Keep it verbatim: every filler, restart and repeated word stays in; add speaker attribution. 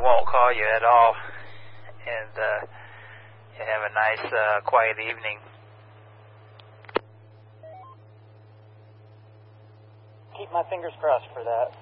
Speaker 1: won't call you at all. And uh, you have a nice, uh, quiet evening.
Speaker 2: Keep my fingers crossed for that.